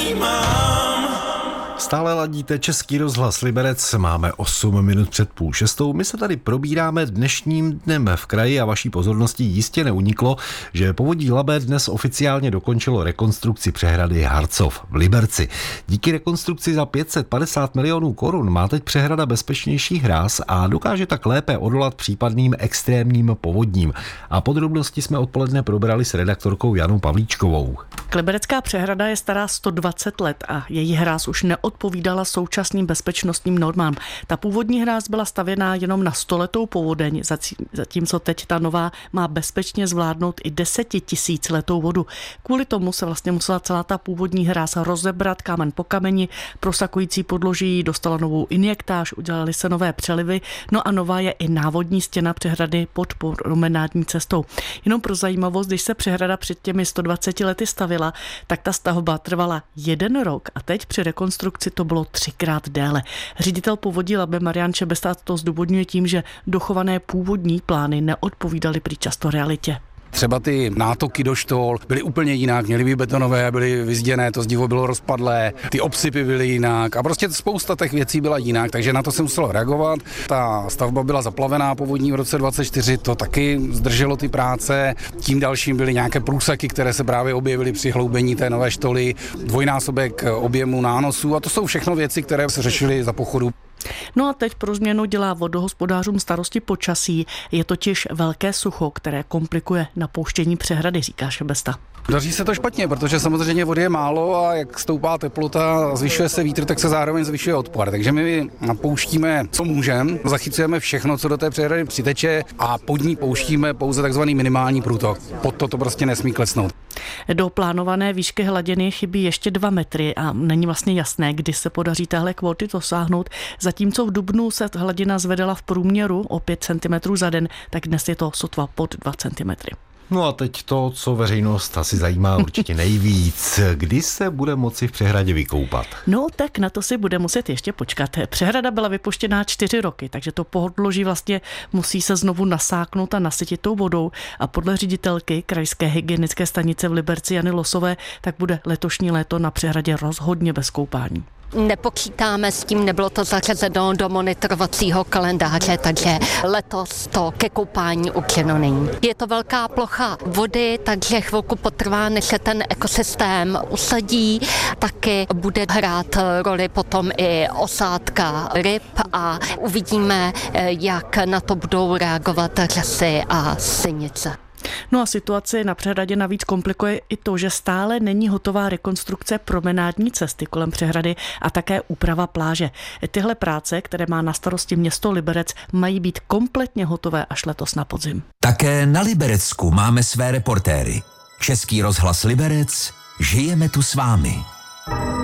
Stále ladíte Český rozhlas Liberec, máme 8 minut před 5:30. My se tady probíráme dnešním dnem v kraji a vaší pozornosti jistě neuniklo, že povodí Labe dnes oficiálně dokončilo rekonstrukci přehrady Harcov v Liberci. Díky rekonstrukci za 550 milionů korun má teď přehrada bezpečnější hráz a dokáže tak lépe odolat případným extrémním povodním. A podrobnosti jsme odpoledne probrali s redaktorkou Janou Pavlíčkovou. Liberecká přehrada je stará 120 let a její hráz už neodpovídala současným bezpečnostním normám. Ta původní hráz byla stavěná jenom na 100letou povodeň, zatímco teď ta nová má bezpečně zvládnout i 10 000letou vodu. Kvůli tomu se vlastně musela celá ta původní hráz rozebrat kámen po kameni, prosakující podloží dostala novou injektáž, udělali se nové přelivy, no a nová je i návodní stěna přehrady pod promenádní cestou. Jenom pro zajímavost, když se přehrada před těmi 120 lety stavila, tak ta stavba trvala 1 rok a teď při rekonstrukci to bylo 3krát déle. Ředitel povodí Labe Marian Čebesta to zdůvodňuje tím, že dochované původní plány neodpovídaly prý často realitě. Třeba ty nátoky do štol byly úplně jinak, měly být betonové, byly vyzděné, to zdivo bylo rozpadlé, ty obsypy byly jinak a prostě spousta těch věcí byla jinak, takže na to se muselo reagovat. Ta stavba byla zaplavená povodní v roce 24, to taky zdrželo ty práce. Tím dalším byly nějaké průseky, které se právě objevily při hloubení té nové štoly, dvojnásobek objemu nánosů a to jsou všechno věci, které se řešily za pochodu. No a teď pro změnu dělá vodohospodářům starosti počasí. Je totiž velké sucho, které komplikuje napouštění přehrady, říká Šebesta. Daří se to špatně, protože samozřejmě vody je málo a jak stoupá teplota, zvyšuje se vítr, tak se zároveň zvyšuje odpar. Takže my napouštíme, co můžeme, zachycujeme všechno, co do té přehrady přiteče a pod ní pouštíme pouze takzvaný minimální průtok. Pod to prostě nesmí klesnout. Do plánované výšky hladiny chybí ještě 2 metry a není vlastně jasné, kdy se podaří téhle kvóty dosáhnout. Zatímco v dubnu se hladina zvedala v průměru o 5 cm za den, tak dnes je to sotva pod 2 cm. No a teď to, co veřejnost asi zajímá určitě nejvíc. Kdy se bude moci v přehradě vykoupat? No tak na to si bude muset ještě počkat. Přehrada byla vypuštěná 4 roky, takže to podloží vlastně musí se znovu nasáknout a nasytit tou vodou a podle ředitelky krajské hygienické stanice v Liberci Jany Losové tak bude letošní léto na přehradě rozhodně bez koupání. Nepočítáme s tím, nebylo to zařazeno do monitorovacího kalendáře, takže letos to ke koupání určeno není. Je to velká plocha vody, takže chvilku potrvá, než se ten ekosystém usadí. Taky bude hrát roli potom i osádka ryb a uvidíme, jak na to budou reagovat řasy a sinice. No a situaci na přehradě navíc komplikuje i to, že stále není hotová rekonstrukce promenádní cesty kolem přehrady a také úprava pláže. Tyhle práce, které má na starosti město Liberec, mají být kompletně hotové až letos na podzim. Také na Liberecku máme své reportéry. Český rozhlas Liberec, žijeme tu s vámi.